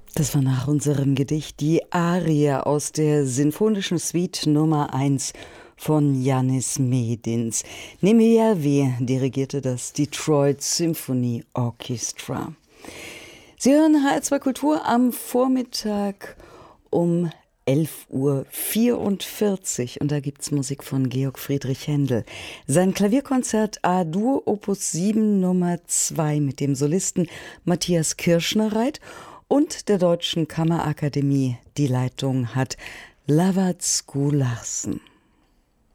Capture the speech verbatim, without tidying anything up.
Das war nach unserem Gedicht die Arie aus der Sinfonischen Suite Nummer eins von Janis Medins. Nemejärvi dirigierte das Detroit Symphony Orchestra. Sie hören H R zwei Kultur am Vormittag um elf Uhr vierundvierzig und da gibt's Musik von Georg Friedrich Händel. Sein Klavierkonzert A-Dur Opus sieben Nummer zwei mit dem Solisten Matthias Kirschnereit und der Deutschen Kammerakademie. Die Leitung hat Lavard Skulason.